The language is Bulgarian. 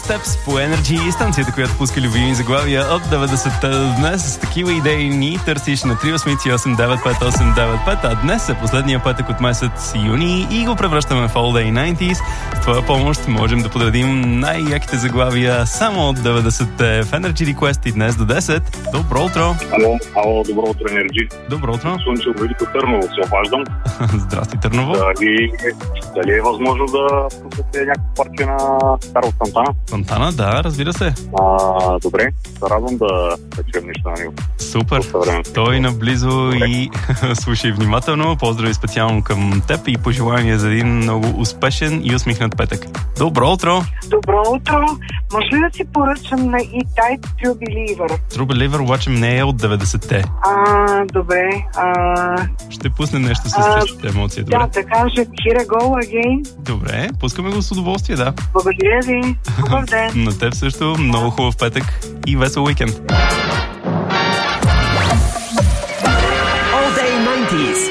Steps по Energy, станцията, която пуска любими заглавия от 90-та до днес. С такива идеи ни търсиш на 388-895-895, а днес е последния петък от месец юни и го превръщаме в All Day 90s. С твоя помощ можем да подредим най-яките заглавия само от 90-те в Energy Request и днес до 10. Добро утро! Ало, добро утро, Energy. Добро утро! Слънчево Велико Търново се обаждам. Здрасти, Търново! Дали е възможно да пуснете някакво парче на Карлос Сантана? Сантана, да, разбира се. Добре, се радвам да чуем нещо на него. Супер, той наблизо. Добре. И слушай внимателно. Поздрави специално към теб и пожелания за един много успешен и усмихнат петък. Добро утро! Добро утро! Може ли да си поръчам на E-Type True Believer? True Believer обаче не е от 90-те. Добре. Ще пусне нещо с същата емоция, добре? Да, да кажа Here I Go Again. Добре, пускаме го с удоволствие, да. Благодаря ви. Добър ден. На теб също. Много хубав петък и весел уикенд. All Day 90s.